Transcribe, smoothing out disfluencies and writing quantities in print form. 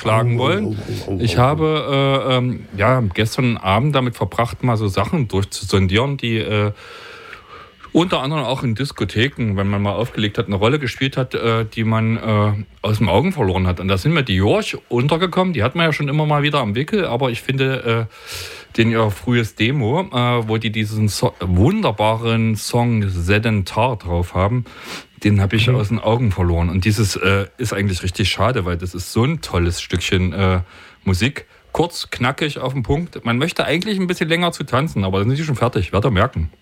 nachschlagen wollen. Ich habe gestern Abend damit verbracht, mal so Sachen durchzusondieren, die unter anderem auch in Diskotheken, wenn man mal aufgelegt hat, eine Rolle gespielt hat, die man aus den Augen verloren hat. Und da sind mir die Jorch untergekommen. Die hat man ja schon immer mal wieder am Wickel, aber ich finde ihr frühes Demo, wo die diesen wunderbaren Song Sedentar drauf haben, den habe ich aus den Augen verloren. Und dieses ist eigentlich richtig schade, weil das ist so ein tolles Stückchen Musik. Kurz, knackig, auf den Punkt. Man möchte eigentlich ein bisschen länger zu tanzen, aber dann sind die schon fertig. Werdet ihr merken.